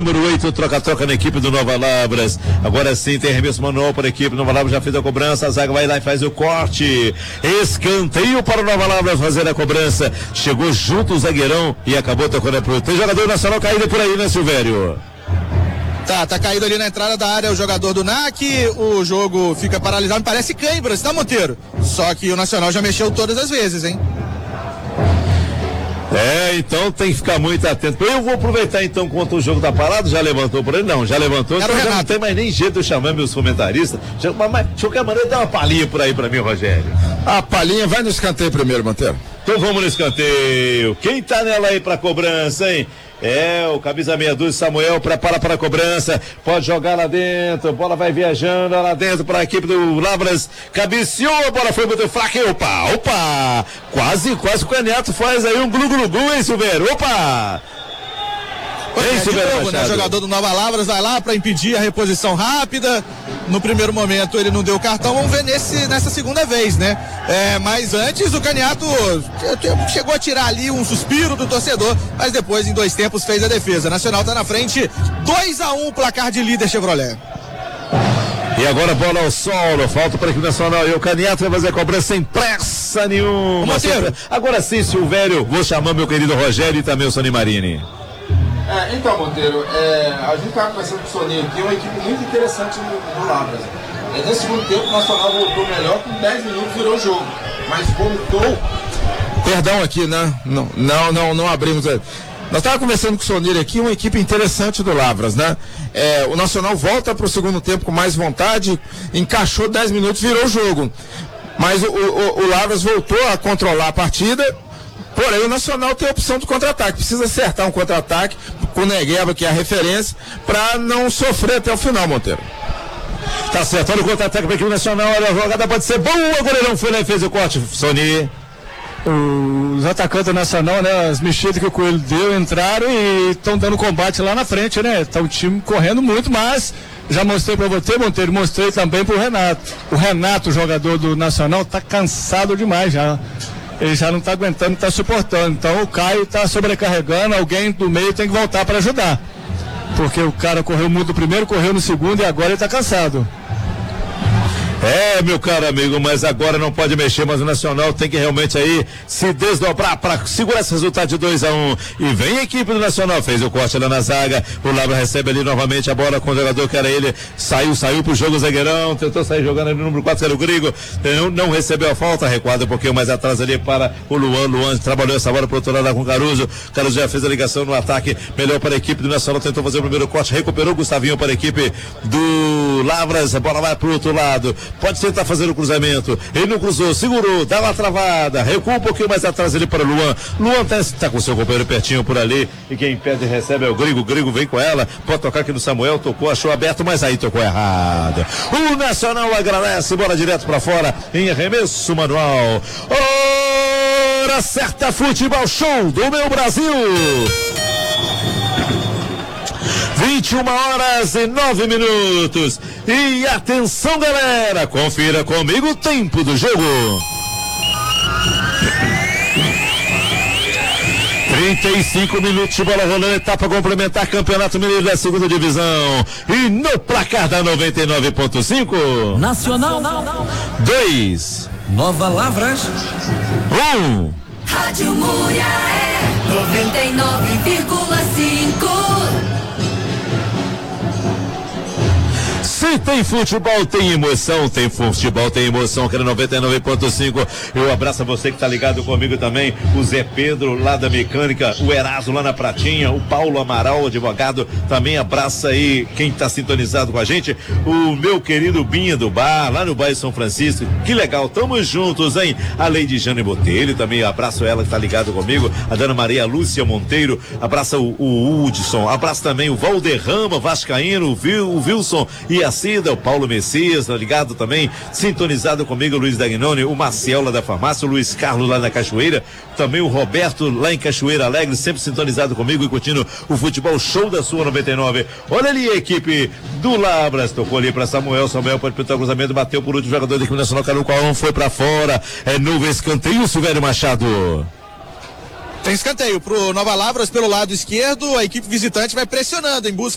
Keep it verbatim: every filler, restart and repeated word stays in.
número oito, troca-troca na equipe do Nova Lavras. Agora sim tem arremesso manual para a equipe. Nova Lavras já fez a cobrança, a zaga vai lá e faz o corte. Escanteio para o Nova Lavras fazer a cobrança. Chegou junto o zagueirão e acabou tocando pro. Tem jogador nacional caído por aí, né, Silvério? Tá, tá caído ali na entrada da área o jogador do N A C, o jogo fica paralisado, parece câimbras, tá, Monteiro? Só que o Nacional já mexeu todas as vezes, hein? É, então tem que ficar muito atento. Eu vou aproveitar então enquanto o jogo tá parado. Já levantou por ele? Não, já levantou. Então já não tem mais nem jeito de eu chamar meus comentaristas. Já, mas, mas de qualquer maneira, dá uma palhinha por aí pra mim, Rogério. A palhinha vai no escanteio primeiro, Monteiro. Então vamos no escanteio. Quem tá nela aí pra cobrança, hein? É, o camisa meia dúzia, Samuel, prepara para a cobrança, pode jogar lá dentro, bola vai viajando lá dentro para a equipe do Lavras, cabeceou, a bola foi muito fraca, opa, opa, quase, quase o Caneto faz aí um glu-glu-glu, hein, Silvério, opa! É, de novo, né? O jogador do Nova Lavras vai lá para impedir a reposição rápida. No primeiro momento ele não deu cartão, vamos ver nesse, nessa segunda vez, né? É, mas antes o Caniato chegou a tirar ali um suspiro do torcedor, mas depois em dois tempos fez a defesa. Nacional tá na frente, dois a um, placar de líder Chevrolet. E agora bola ao solo, falta para a equipe nacional e o Caniato vai fazer a cobrança sem pressa nenhuma. Sempre... Agora sim, Silvério, vou chamar meu querido Rogério e também o Sony Marini. É, então, Monteiro, é, a gente estava conversando com o Soninho aqui, é uma equipe muito interessante do, do Lavras. É, nesse segundo tempo, o Nacional voltou melhor, com dez minutos virou o jogo, mas voltou... Perdão aqui, né? Não, não, não, não abrimos... A... Nós estávamos conversando com o Soninho aqui, uma equipe interessante do Lavras, né? É, o Nacional volta para o segundo tempo com mais vontade, encaixou dez minutos, virou o jogo. Mas o, o, o Lavras voltou a controlar a partida. Porém, o Nacional tem a opção do contra-ataque. Precisa acertar um contra-ataque com o Negueba, que é a referência, para não sofrer até o final, Monteiro. Tá certo, olha o contra-ataque para a equipe nacional. Olha, a jogada pode ser boa. O goleirão foi lá e fez o corte. Sony. Os atacantes do Nacional, né? As mexidas que o Coelho deu, entraram e estão dando combate lá na frente, né? Tá o time correndo muito, mas já mostrei para você, Monteiro, mostrei também para o Renato. O Renato, jogador do Nacional, tá cansado demais já. Ele já não está aguentando, está suportando. Então o Caio está sobrecarregando, alguém do meio tem que voltar para ajudar. Porque o cara correu muito no primeiro, correu no segundo e agora ele está cansado. É, meu caro amigo, mas agora não pode mexer, mas o Nacional tem que realmente aí se desdobrar para segurar esse resultado de dois a um. E vem a equipe do Nacional, fez o corte lá na zaga, o Lavra recebe ali novamente a bola com o jogador que era ele, saiu, saiu pro jogo o zagueirão, tentou sair jogando ali no número quatro, que era o Grigo, não, não recebeu a falta, recuada um pouquinho mais atrás ali para o Luan, Luan trabalhou essa bola pro outro lado lá com o Caruso, Caruso já fez a ligação no ataque, melhor para a equipe do Nacional, tentou fazer o primeiro corte, recuperou o Gustavinho para a equipe do Lavras, a bola vai pro outro lado, pode tentar fazer o cruzamento, ele não cruzou, segurou, dá uma travada, recua um pouquinho mais atrás ali para o Luan, Luan tá, tá com seu companheiro pertinho por ali, e quem pede e recebe é o Grigo, o Grigo vem com ela, pode tocar aqui no Samuel, tocou, achou aberto, mas aí tocou errado. O Nacional agradece, bola direto para fora, em arremesso manual. Hora certa, futebol show do meu Brasil. vinte e uma horas e nove minutos. E atenção, galera, confira comigo o tempo do jogo. trinta e cinco minutos de bola rolando, etapa complementar, Campeonato Mineiro da segunda divisão. E no placar da noventa e nove ponto cinco. Nacional dois. Nova Lavras um. Rádio Muriaé noventa e nove vírgula cinco. Se tem futebol, tem emoção, tem futebol, tem emoção, que é noventa e nove ponto cinco. Eu abraço a você que tá ligado comigo também, o Zé Pedro lá da mecânica, o Eraso lá na Pratinha, o Paulo Amaral, advogado, também abraça aí quem tá sintonizado com a gente, o meu querido Binha do Bar, lá no bairro São Francisco, que legal, tamo juntos, hein? A Leide Jane Botelho, também abraço ela que tá ligado comigo, a Dona Maria Lúcia Monteiro, abraça o, o Hudson, abraço também o Valderrama Vascaíno, o, Vil, o Wilson e a Cida, o Paulo Messias, tá ligado também, sintonizado comigo, o Luiz Dagnoni, o Maciel lá da farmácia, o Luiz Carlos lá na Cachoeira, também o Roberto lá em Cachoeira Alegre, sempre sintonizado comigo e curtindo o futebol show da sua noventa e nove. Olha ali a equipe do Lavras, tocou ali para Samuel, Samuel pode pintar o cruzamento, bateu por último jogador da equipe nacional, Caru Qualão foi para fora, é novo escanteio, Silvério Machado. Tem escanteio pro Nova Lavras pelo lado esquerdo, a equipe visitante vai pressionando em busca